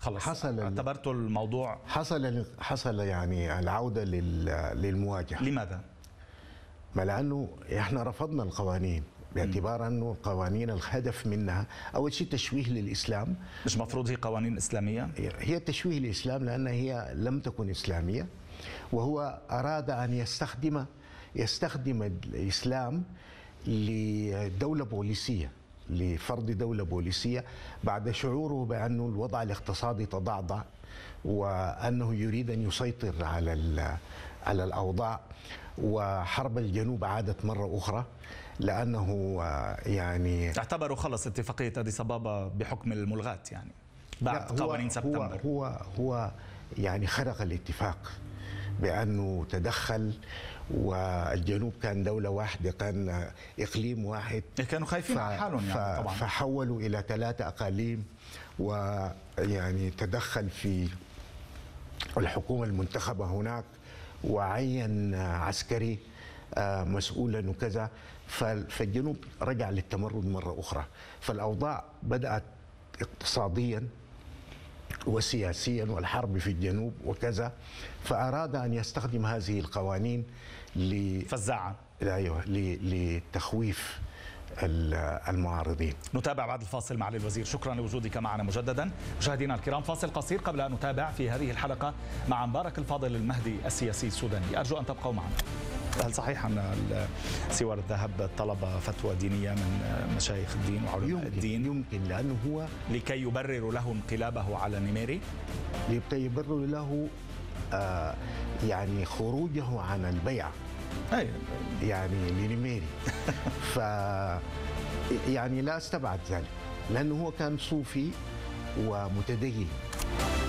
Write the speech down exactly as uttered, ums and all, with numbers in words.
خلص حصل اعتبرتوا الموضوع حصل حصل يعني العودة للمواجهة. لماذا؟ ما لأنه احنا رفضنا القوانين باعتبار أنه القوانين الهدف منها أول شيء تشويه للإسلام. مش مفروض هي قوانين إسلامية؟ هي تشويه للإسلام لأنها هي لم تكن إسلامية، وهو أراد أن يستخدم يستخدم الإسلام لدولة بوليسية، لفرض دولة بوليسية بعد شعوره بأن الوضع الاقتصادي تضعضع وأنه يريد أن يسيطر على على الأوضاع، وحرب الجنوب عادت مرة أخرى لأنه يعني اعتبروا خلص اتفاقية أديس أبابا بحكم الملغاة يعني بعد قوانين سبتمبر. هو هو هو يعني خرق الاتفاق بأنه تدخل، والجنوب كان دولة واحدة، كان إقليم واحد، كانوا خايفين على حالهم يعني طبعا، فحولوا إلى ثلاثة أقاليم، ويعني تدخل في الحكومة المنتخبة هناك وعين عسكري مسؤولا وكذا، فالجنوب رجع للتمرد مرة أخرى. فالأوضاع بدأت اقتصاديا وسياسيا والحرب في الجنوب وكذا، فأراد أن يستخدم هذه القوانين ل فزاعة ايوه لتخويف المعارضين. نتابع بعد الفاصل مع الوزير. شكرا لوجودك معنا مجددا. مشاهدينا الكرام، فاصل قصير قبل أن نتابع في هذه الحلقة مع مبارك الفاضل المهدي السياسي السوداني. أرجو أن تبقوا معنا. هل صحيح أن سوار الذهب طلب فتوى دينية من مشايخ الدين وعلماء يمكن الدين؟ يمكن لأنه هو لكي يبرر له انقلابه على النميري، لكي يبرر له آه يعني خروجه عن البيعة أي. يعني لنميري. ف يعني لا استبعد ذلك، لأنه هو كان صوفي ومتدين.